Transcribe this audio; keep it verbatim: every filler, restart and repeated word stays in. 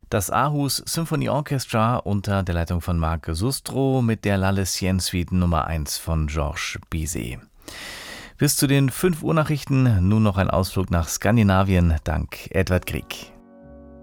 Das Aarhus Symphony Orchestra unter der Leitung von Marc Sustro mit der Lalessienne Suite Nummer eins von Georges Bizet. Bis zu den fünf Uhr Nachrichten nun noch ein Ausflug nach Skandinavien dank Edward Grieg.